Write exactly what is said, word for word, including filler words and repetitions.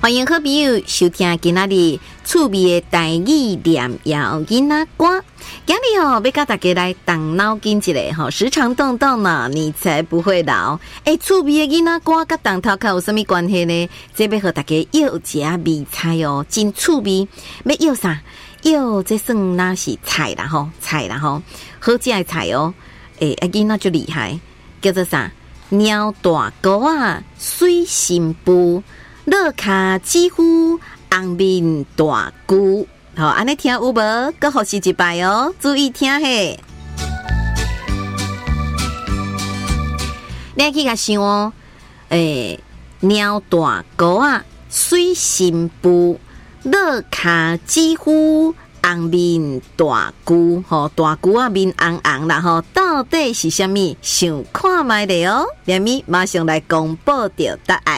欢迎好朋友收听今仔日趣味的台语念谣囡仔歌。今日哦，要甲大家来动脑筋一下吼，时常动动脑，你才不会老。诶，趣味的囡仔歌甲动头壳有啥物关系呢？这要和大家要一下味菜哦，真趣味。要要啥？要这算那是菜啦吼，菜啦吼，好食的菜哦。诶，啊囡仔就厉害，叫做啥？猫大膏啊，水新妇。落卡几乎红面大姑，好，安尼听有无？搁复习一摆哦，注意听嘿。你去甲想哦，诶，猫大膏啊，水新妇，落卡几乎红面大姑，吼，大姑啊面红红啦，吼，到底是啥物？想看卖的哦，连咪马上来公布着答案。